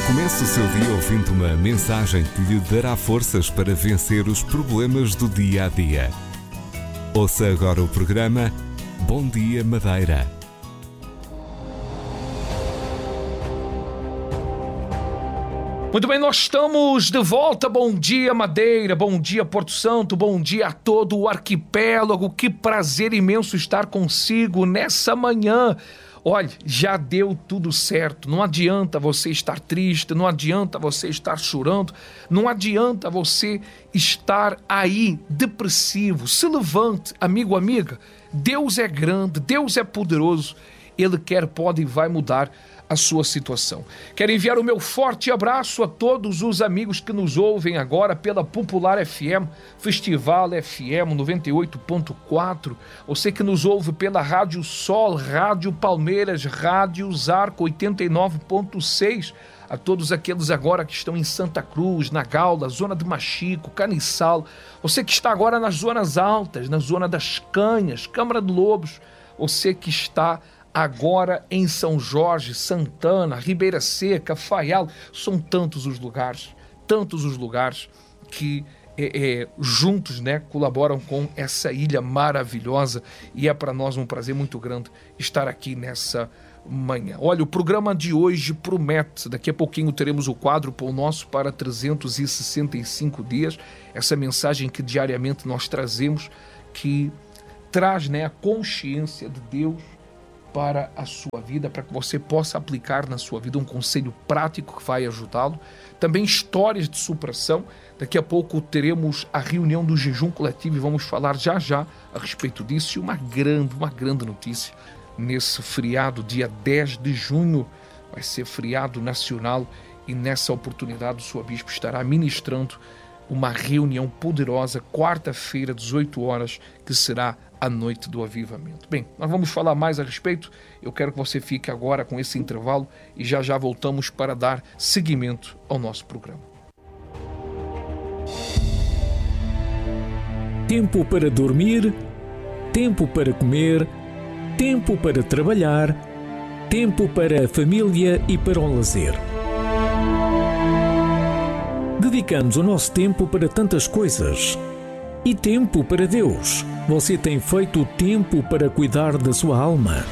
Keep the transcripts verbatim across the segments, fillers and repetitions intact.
Comece o seu dia ouvindo uma mensagem que lhe dará forças para vencer os problemas do dia a dia. Ouça agora o programa Bom Dia Madeira. Muito bem, nós estamos de volta. Bom dia, Madeira. Bom dia, Porto Santo. Bom dia a todo o arquipélago. Que prazer imenso estar consigo nessa manhã. Olha, já deu tudo certo. Não adianta você estar triste, não adianta você estar chorando, não adianta você estar aí depressivo. Se levante, amigo, amiga. Deus é grande, Deus é poderoso. Ele quer, pode e vai mudar a sua situação. Quero enviar o meu forte abraço a todos os amigos que nos ouvem agora pela Popular F M, Festival F M noventa e oito ponto quatro, você que nos ouve pela Rádio Sol, Rádio Palmeiras, Rádio Zarco oitenta e nove ponto seis, a todos aqueles agora que estão em Santa Cruz, na Gaula, Zona de Machico, Caniçal, você que está agora nas zonas altas, na Zona das Canhas, Câmara de Lobos, você que está agora em São Jorge, Santana, Ribeira Seca, Faial, são tantos os lugares, tantos os lugares que é, é, juntos, né, colaboram com essa ilha maravilhosa, e é para nós um prazer muito grande estar aqui nessa manhã. Olha, o programa de hoje promete, daqui a pouquinho teremos o quadro Pão Nosso para trezentos e sessenta e cinco dias, essa mensagem que diariamente nós trazemos, que traz, né, a consciência de Deus para a sua vida, para que você possa aplicar na sua vida um conselho prático que vai ajudá-lo. Também histórias de superação. Daqui a pouco teremos a reunião do jejum coletivo e vamos falar já já a respeito disso. E uma grande, uma grande notícia nesse feriado, dia dez de junho, vai ser feriado nacional, e nessa oportunidade o seu bispo estará ministrando uma reunião poderosa, quarta-feira, dezoito horas, que será a noite do avivamento. Bem, nós vamos falar mais a respeito. Eu quero que você fique agora com esse intervalo e já já voltamos para dar seguimento ao nosso programa. Tempo para dormir, tempo para comer, tempo para trabalhar, tempo para a família e para o lazer. Dedicamos o nosso tempo para tantas coisas. E tempo para Deus. Você tem feito tempo para cuidar da sua alma?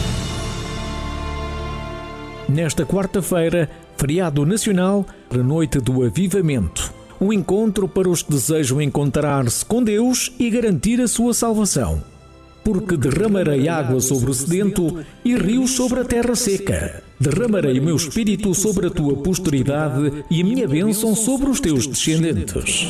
Nesta quarta-feira, feriado nacional, a noite do avivamento. Um encontro para os que desejam encontrar-se com Deus e garantir a sua salvação. Porque derramarei água sobre o sedento e rios sobre a terra seca. Derramarei o meu espírito sobre a tua posteridade e a minha bênção sobre os teus descendentes.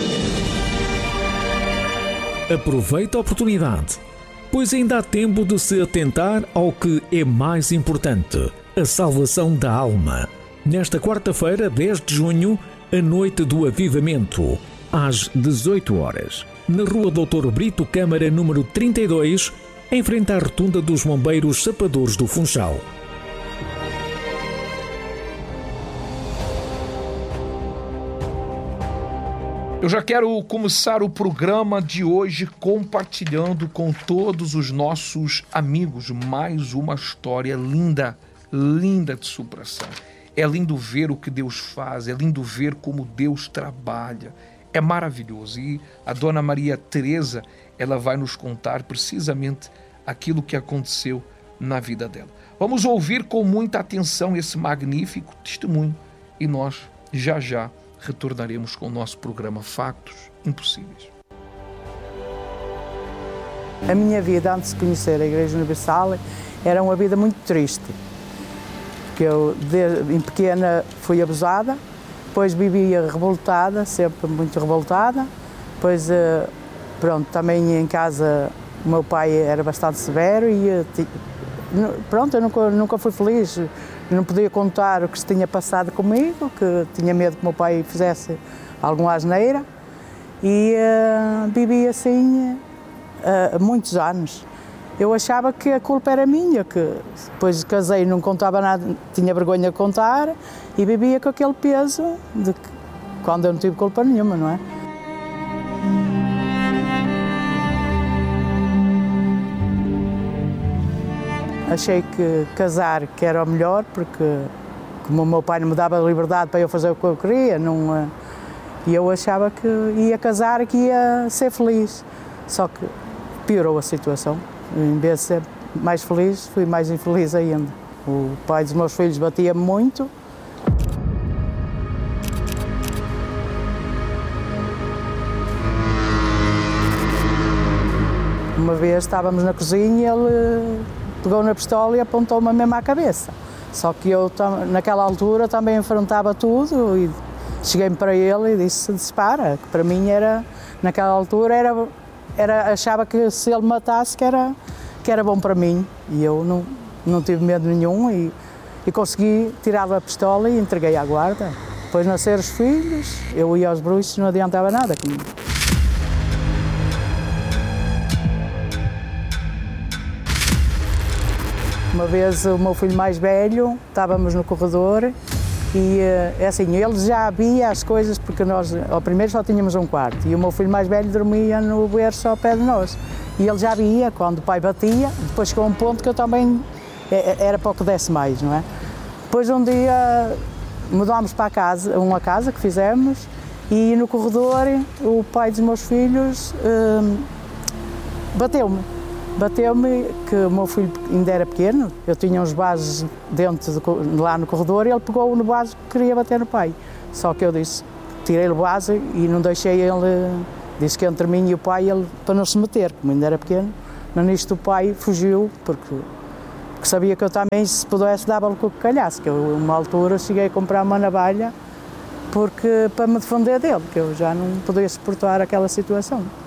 Aproveita a oportunidade, pois ainda há tempo de se atentar ao que é mais importante, a salvação da alma. Nesta quarta-feira, dez de junho, a noite do avivamento, às dezoito horas, na Rua doutor Brito Câmara, número trinta e dois, em frente à rotunda dos Bombeiros Sapadores do Funchal. Eu já quero começar o programa de hoje compartilhando com todos os nossos amigos mais uma história linda, linda de superação. É lindo ver o que Deus faz, é lindo ver como Deus trabalha. É maravilhoso. E a Dona Maria Teresa, ela vai nos contar precisamente aquilo que aconteceu na vida dela. Vamos ouvir com muita atenção esse magnífico testemunho e nós já já retornaremos com o nosso programa Factos Impossíveis. A minha vida antes de conhecer a Igreja Universal era uma vida muito triste, porque eu de, em pequena fui abusada, depois vivia revoltada, sempre muito revoltada, depois pronto, também em casa o meu pai era bastante severo e pronto, eu nunca, nunca fui feliz. Não podia contar o que se tinha passado comigo, que tinha medo que o meu pai fizesse alguma asneira, e uh, vivi assim uh, muitos anos. Eu achava que a culpa era minha, que depois casei e não contava nada, tinha vergonha de contar, e vivia com aquele peso de que, quando eu não tive culpa nenhuma, não é? Achei que casar que era o melhor, porque como o meu pai não me dava liberdade para eu fazer o que eu queria, não, e eu achava que ia casar e que ia ser feliz. Só que piorou a situação. Em vez de ser mais feliz, fui mais infeliz ainda. O pai dos meus filhos batia-me muito. Uma vez estávamos na cozinha e ele pegou na pistola e apontou-me mesmo à cabeça. Só que eu, naquela altura, também enfrentava tudo e cheguei-me para ele e disse, dispara, que para mim era, naquela altura, era, era, achava que se ele matasse que era, que era bom para mim. E eu não, não tive medo nenhum e, e consegui tirar a pistola e entreguei à guarda. Depois nasceram os filhos, eu ia aos bruxos, não adiantava nada comigo. Uma vez o meu filho mais velho, estávamos no corredor e é assim, ele já via as coisas porque nós, ao primeiro só tínhamos um quarto e o meu filho mais velho dormia no berço ao pé de nós. E ele já via quando o pai batia, depois chegou um ponto que eu também, era para o que desse mais, não é? Depois um dia mudámos para a casa, uma casa que fizemos e no corredor o pai dos meus filhos hum, bateu-me. Bateu-me, que o meu filho ainda era pequeno, eu tinha uns vasos dentro de, lá no corredor e ele pegou no vaso que queria bater no pai. Só que eu disse, tirei o vaso e não deixei ele, disse que entre mim e o pai, ele, para não se meter, como ainda era pequeno. Mas nisto o pai fugiu, porque, porque sabia que eu também, se pudesse, dava-lhe com o que calhasse, que eu, uma altura, cheguei a comprar uma navalha porque, para me defender dele, que eu já não podia suportar aquela situação.